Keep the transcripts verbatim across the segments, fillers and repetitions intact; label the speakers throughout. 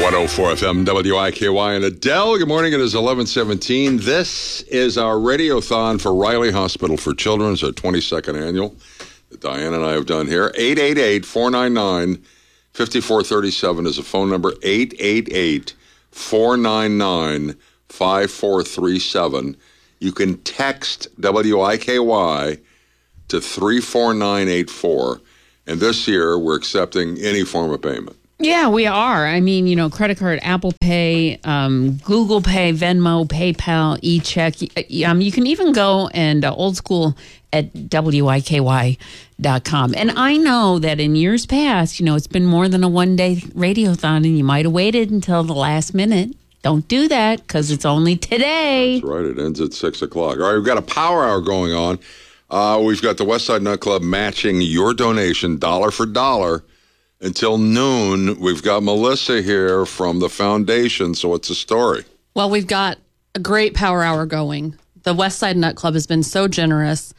Speaker 1: one oh four F M W I K Y in Adele. Good morning. It is eleven seventeen. This is our radiothon for Riley Hospital for Children. It's our twenty-second annual that Diane and I have done here. eight eight eight, four nine nine, five four three seven is a phone number. eight eight eight, four nine nine, five four three seven. You can text W I K Y to three four nine eight four. And this year, we're accepting any form of payment.
Speaker 2: Yeah, we are. I mean, you know, credit card, Apple Pay, um, Google Pay, Venmo, PayPal, e-check. Um, you can even go and uh, old school at W I K Y dot com. And I know that in years past, you know, it's been more than a one-day radiothon, and you might have waited until the last minute. Don't do that, because it's only today.
Speaker 1: That's right. It ends at six o'clock. All right, we've got a power hour going on. Uh, we've got the Westside Nut Club matching your donation dollar for dollar until noon. We've got Melissa here from the foundation. So what's the story?
Speaker 3: Well, we've got a great power hour going. The Westside Nut Club has been so generous,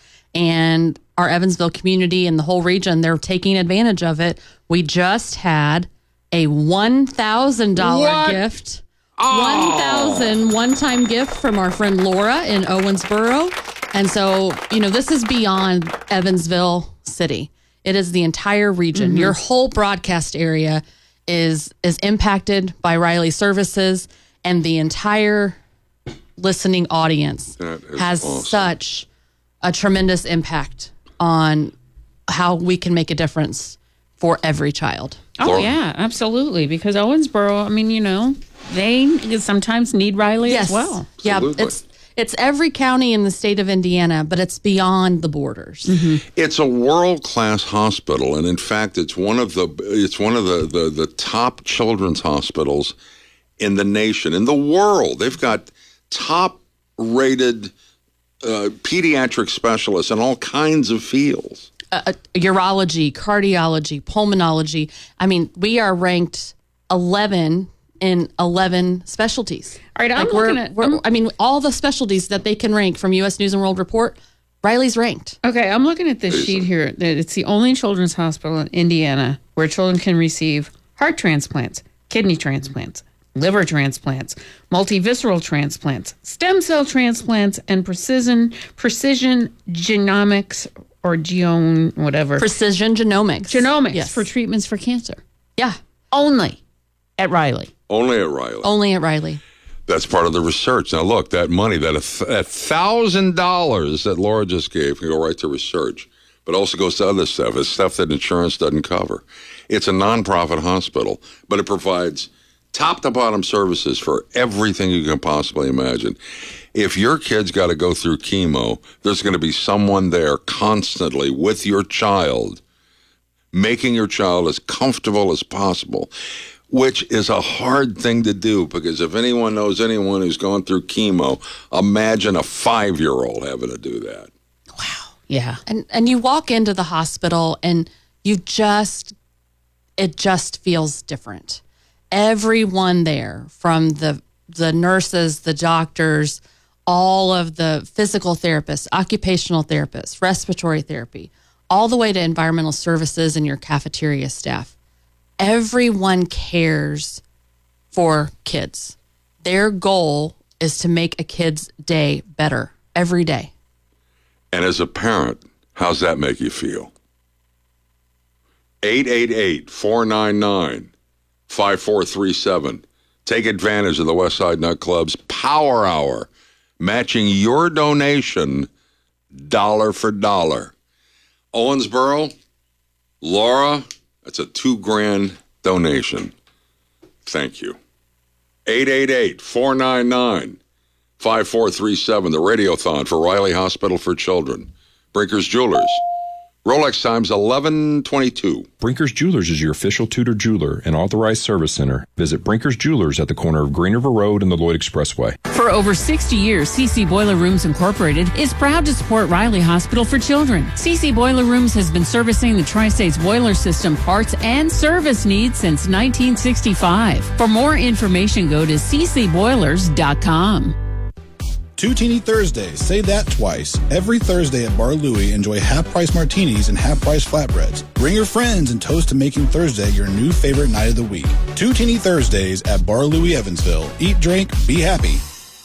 Speaker 3: and our Evansville community and the whole region, they're taking advantage of it. We just had a one thousand dollars gift. Oh. one thousand dollars one-time gift from our friend Laura in Owensboro. And so, you know, this is beyond Evansville City. It is the entire region. Mm-hmm. Your whole broadcast area is is impacted by Riley Services, and the entire listening audience has
Speaker 1: awesome.
Speaker 3: such a tremendous impact on how we can make a difference for every child.
Speaker 2: Oh, Laura. Yeah, absolutely. Because Owensboro, I mean, you know, they sometimes need Riley
Speaker 3: yes.
Speaker 2: as well.
Speaker 3: Absolutely. Yeah, it's It's every county in the state of Indiana, but it's beyond the borders.
Speaker 1: Mm-hmm. It's a world-class hospital, and in fact, it's one of the it's one of the, the, the top children's hospitals in the nation, in the world. They've got top-rated uh, pediatric specialists in all kinds of fields.
Speaker 3: Uh, urology, cardiology, pulmonology. I mean, we are ranked eleven in eleven specialties.
Speaker 2: All right, I'm
Speaker 3: like
Speaker 2: looking
Speaker 3: we're,
Speaker 2: at...
Speaker 3: We're,
Speaker 2: I'm,
Speaker 3: I mean, all the specialties that they can rank from U S News and World Report, Riley's ranked.
Speaker 2: Okay, I'm looking at this
Speaker 1: Jason.
Speaker 2: sheet here. It's the only children's hospital in Indiana where children can receive heart transplants, kidney transplants, liver transplants, multivisceral transplants, stem cell transplants, and precision precision genomics or geome, whatever.
Speaker 3: Precision genomics.
Speaker 2: Genomics
Speaker 3: yes.
Speaker 2: for treatments for cancer.
Speaker 3: Yeah.
Speaker 2: Only at Riley.
Speaker 1: Only at Riley.
Speaker 3: Only at Riley.
Speaker 1: That's part of the research. Now, look, that money, that one thousand dollars that Laura just gave can go right to research, but also goes to other stuff. It's stuff that insurance doesn't cover. It's a nonprofit hospital, but it provides top-to-bottom services for everything you can possibly imagine. If your kid's got to go through chemo, there's going to be someone there constantly with your child, making your child as comfortable as possible, which is a hard thing to do, because if anyone knows anyone who's gone through chemo, imagine a five-year-old having to do that.
Speaker 3: Wow. Yeah. And and you walk into the hospital and you just, it just feels different. Everyone there, from the the nurses, the doctors, all of the physical therapists, occupational therapists, respiratory therapy, all the way to environmental services and your cafeteria staff. Everyone cares for kids. Their goal is to make a kid's day better every day.
Speaker 1: And as a parent, how's that make you feel? eight eight eight, four nine nine, five four three seven. Take advantage of the Westside Nut Club's Power Hour, matching your donation dollar for dollar. Owensboro, Laura, that's a two grand donation. Thank you. eight eight eight, four nine nine, five four three seven, the Radiothon for Riley Hospital for Children. Brinkers Jewelers. Rolex times eleven twenty-two.
Speaker 4: Brinkers Jewelers is your official Tudor jeweler and authorized service center. Visit Brinkers Jewelers at the corner of Green River Road and the Lloyd Expressway.
Speaker 2: For over sixty years, C C Boiler Rooms Incorporated is proud to support Riley Hospital for Children. C C Boiler Rooms has been servicing the Tri-States boiler system parts and service needs since nineteen sixty-five. For more information, go to c c boilers dot com.
Speaker 5: Two Teeny Thursdays. Say that twice. Every Thursday at Bar Louie, enjoy half-price martinis and half-price flatbreads. Bring your friends and toast to making Thursday your new favorite night of the week. Two Teeny Thursdays at Bar Louie, Evansville. Eat, drink, be happy.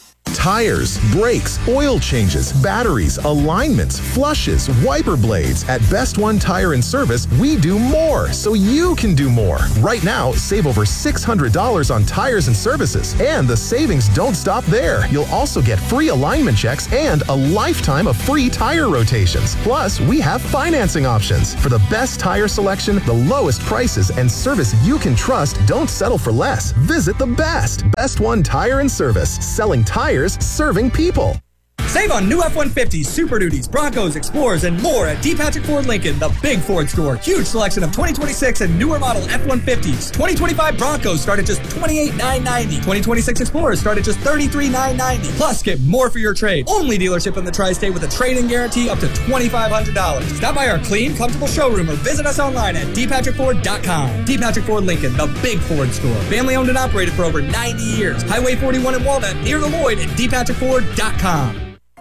Speaker 6: Tires, brakes, oil changes, batteries, alignments, flushes, wiper blades. At Best One Tire and Service, we do more so you can do more. Right now, save over six hundred dollars on tires and services. And the savings don't stop there. You'll also get free alignment checks and a lifetime of free tire rotations. Plus, we have financing options. For the best tire selection, the lowest prices, and service you can trust, don't settle for less. Visit the best. Best One Tire and Service. Selling tires, serving people.
Speaker 7: Save on new F one fifties, Super Duties, Broncos, Explorers, and more at D. Patrick Ford Lincoln, the big Ford store. Huge selection of twenty twenty-six and newer model F one fifties. twenty twenty-five Broncos start at just twenty-eight thousand nine hundred ninety dollars. twenty twenty-six Explorers start at just thirty-three thousand nine hundred ninety dollars. Plus, get more for your trade. Only dealership in the Tri-State with a trade-in guarantee up to twenty-five hundred dollars. Stop by our clean, comfortable showroom or visit us online at d patrick ford dot com. D. Patrick Ford Lincoln, the big Ford store. Family owned and operated for over ninety years. Highway forty-one in Walnut, near the Lloyd, and d patrick ford dot com.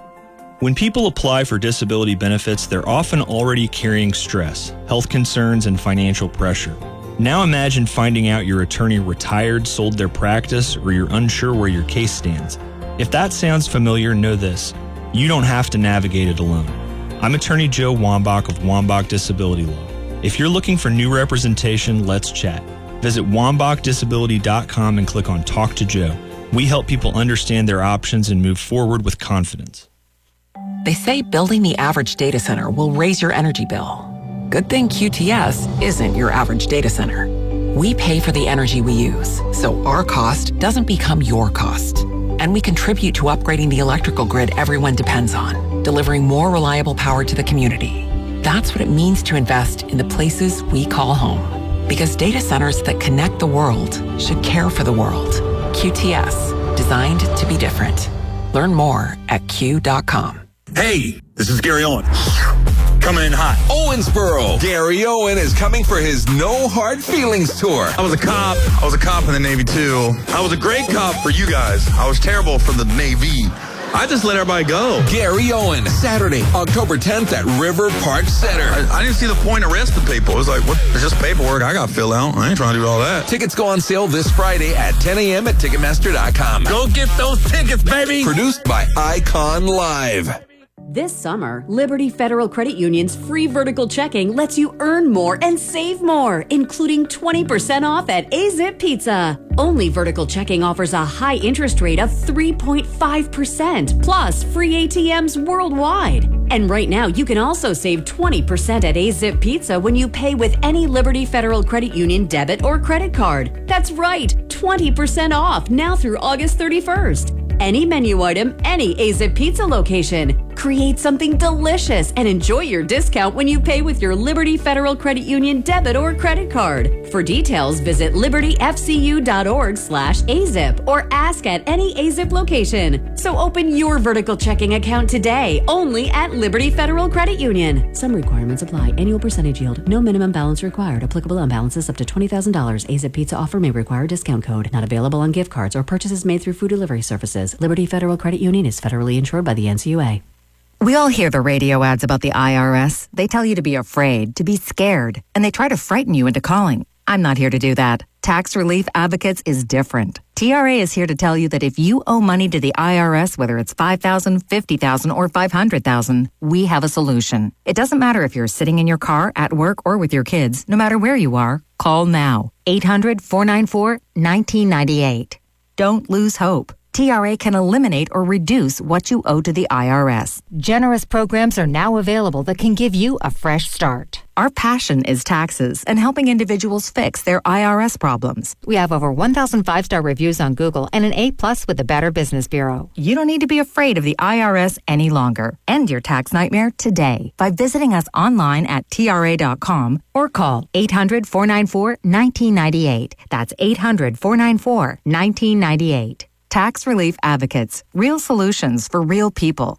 Speaker 8: When people apply for disability benefits, they're often already carrying stress, health concerns, and financial pressure. Now imagine finding out your attorney retired, sold their practice, or you're unsure where your case stands. If that sounds familiar, know this: you don't have to navigate it alone. I'm attorney Joe Wambach of Wambach Disability Law. If you're looking for new representation, let's chat. Visit wambach disability dot com and click on Talk to Joe. We help people understand their options and move forward with confidence.
Speaker 9: They say building the average data center will raise your energy bill. Good thing Q T S isn't your average data center. We pay for the energy we use, so our cost doesn't become your cost. And we contribute to upgrading the electrical grid everyone depends on, delivering more reliable power to the community. That's what it means to invest in the places we call home. Because data centers that connect the world should care for the world. Q T S, designed to be different. Learn more at Q dot com.
Speaker 10: Hey, this is Gary Owen. Coming in hot.
Speaker 11: Owensboro. Gary Owen is coming for his No Hard Feelings tour.
Speaker 10: I was a cop. I was a cop in the Navy, too. I was a great cop for you guys. I was terrible for the Navy. I just let everybody go.
Speaker 11: Gary Owen, Saturday, October tenth at River Park Center.
Speaker 10: I, I didn't see the point arresting people. It was like, what? It's just paperwork I got to fill out. I ain't trying to do all that.
Speaker 11: Tickets go on sale this Friday at ten a.m. at ticketmaster dot com.
Speaker 10: Go get those tickets, baby.
Speaker 11: Produced by Icon Live.
Speaker 12: This summer, Liberty Federal Credit Union's free vertical checking lets you earn more and save more, including twenty percent off at A-Zip Pizza. Only vertical checking offers a high interest rate of three point five percent, plus free A T Ms worldwide. And right now, you can also save twenty percent at A-Zip Pizza when you pay with any Liberty Federal Credit Union debit or credit card. That's right, twenty percent off now through August thirty-first. Any menu item, any A-Zip Pizza location. Create something delicious and enjoy your discount when you pay with your Liberty Federal Credit Union debit or credit card. For details, visit liberty f c u dot org slash A zip or ask at any A-Zip location. So open your vertical checking account today, only at Liberty Federal Credit Union. Some requirements apply. Annual percentage yield. No minimum balance required. Applicable on balances up to twenty thousand dollars. A-Zip Pizza offer may require discount code. Not available on gift cards or purchases made through food delivery services. Liberty Federal Credit Union is federally insured by the N C U A.
Speaker 13: We all hear the radio ads about the I R S. They tell you to be afraid, to be scared, and they try to frighten you into calling. I'm not here to do that. Tax Relief Advocates is different. T R A is here to tell you that if you owe money to the I R S, whether it's five thousand dollars, fifty thousand dollars, or five hundred thousand dollars, we have a solution. It doesn't matter if you're sitting in your car, at work, or with your kids. No matter where you are, call now. eight hundred, four nine four, one nine nine eight. Don't lose hope. T R A can eliminate or reduce what you owe to the I R S.
Speaker 14: Generous programs are now available that can give you a fresh start.
Speaker 13: Our passion is taxes and helping individuals fix their I R S problems.
Speaker 14: We have over one thousand five-star reviews on Google and an A plus with the Better Business Bureau.
Speaker 13: You don't need to be afraid of the I R S any longer. End your tax nightmare today by visiting us online at T R A dot com or call eight hundred, four nine four, one nine nine eight. That's eight hundred, four nine four, one nine nine eight. Tax Relief Advocates. Real solutions for real people.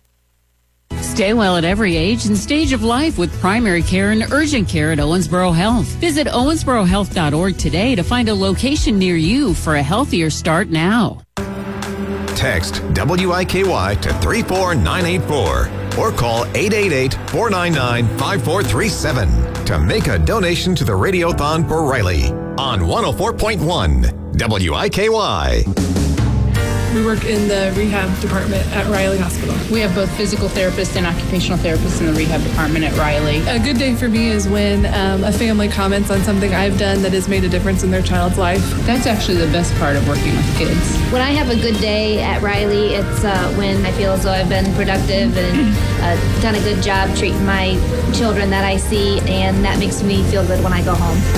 Speaker 2: Stay well at every age and stage of life with primary care and urgent care at Owensboro Health. Visit owensboro health dot org today to find a location near you for a healthier start now.
Speaker 15: text W I K Y to three four nine eight four or call eight eight eight, four nine nine, five four three seven to make a donation to the Radiothon for Riley on one oh four point one W I K Y.
Speaker 16: We work in the rehab department at Riley Hospital.
Speaker 17: We have both physical therapists and occupational therapists in the rehab department at Riley.
Speaker 16: A good day for me is when um, a family comments on something I've done that has made a difference in their child's life.
Speaker 17: That's actually the best part of working with kids.
Speaker 18: When I have a good day at Riley, it's uh, when I feel as though I've been productive and uh, done a good job treating my children that I see, and that makes me feel good when I go home.